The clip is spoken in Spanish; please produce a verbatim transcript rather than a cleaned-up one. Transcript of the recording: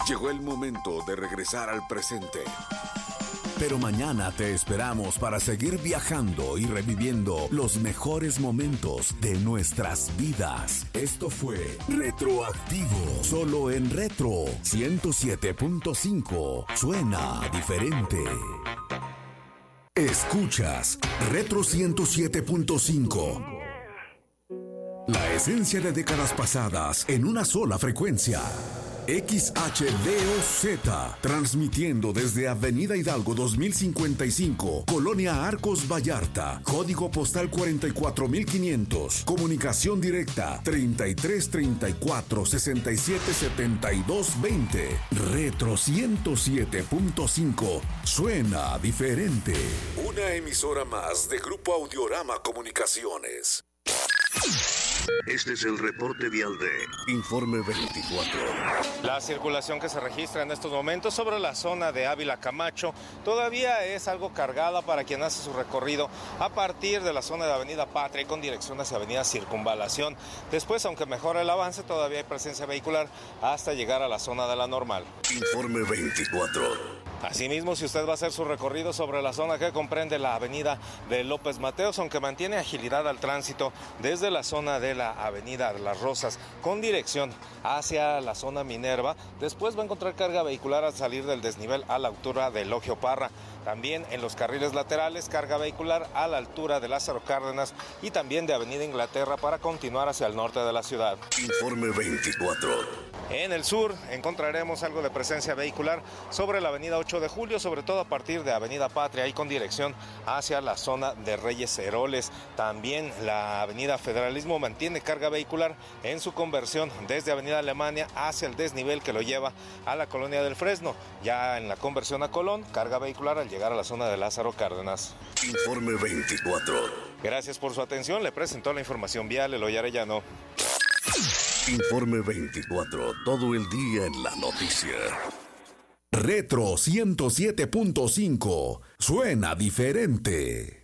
Llegó el momento de regresar al presente. Pero mañana te esperamos para seguir viajando y reviviendo los mejores momentos de nuestras vidas. Esto fue Retroactivo, solo en Retro ciento siete punto cinco. Suena diferente. Escuchas Retro ciento siete punto cinco. La esencia de décadas pasadas en una sola frecuencia. X H D O Z, transmitiendo desde Avenida Hidalgo dos mil cincuenta y cinco, Colonia Arcos Vallarta, código postal cuarenta y cuatro mil quinientos, comunicación directa treinta y tres treinta y cuatro sesenta y siete setenta y dos veinte. Retro ciento siete punto cinco, suena diferente. Una emisora más de Grupo Audiorama Comunicaciones. Este es el reporte vial de Informe veinticuatro. La circulación que se registra en estos momentos sobre la zona de Ávila Camacho todavía es algo cargada para quien hace su recorrido a partir de la zona de Avenida Patria y con dirección hacia Avenida Circunvalación. Después, aunque mejora el avance, todavía hay presencia vehicular hasta llegar a la zona de la Normal. Informe veinticuatro. Asimismo, si usted va a hacer su recorrido sobre la zona que comprende la avenida de López Mateos, aunque mantiene agilidad al tránsito desde la zona de la avenida de Las Rosas con dirección hacia la zona Minerva, después va a encontrar carga vehicular al salir del desnivel a la altura de Elogio Parra. También en los carriles laterales, carga vehicular a la altura de Lázaro Cárdenas y también de Avenida Inglaterra para continuar hacia el norte de la ciudad. Informe veinticuatro. En el sur encontraremos algo de presencia vehicular sobre la avenida ocho de julio, sobre todo a partir de Avenida Patria y con dirección hacia la zona de Reyes Heroles. También la avenida Federalismo mantiene carga vehicular en su conversión desde Avenida Alemania hacia el desnivel que lo lleva a la colonia del Fresno. Ya en la conversión a Colón, carga vehicular al llegar a la zona de Lázaro Cárdenas. Informe veinticuatro. Gracias por su atención. Le presentó la información vial Eloy Arellano. Informe veinticuatro, todo el día en la noticia. Retro ciento siete punto cinco, suena diferente.